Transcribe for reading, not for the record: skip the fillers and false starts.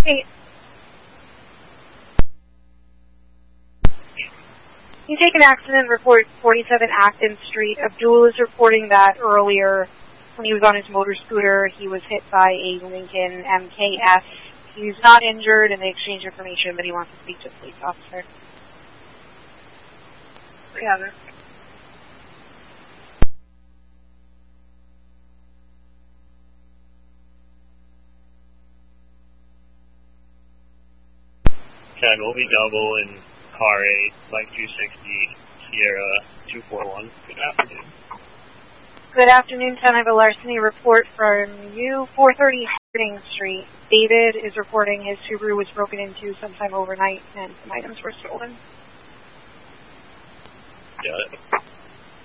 Hey. You take an accident report 47 Acton Street. Abdul is reporting that earlier when he was on his motor scooter, he was hit by a Lincoln MKS. He's not injured and they exchange information, but he wants to speak to a police officer. Yeah. Ken, we'll be double in car 8, Mike 260, Sierra 241. Good afternoon. Good afternoon, 10. I have a larceny report from you. 430 Harding Street. David is reporting his Subaru was broken into sometime overnight and some items were stolen. Got it.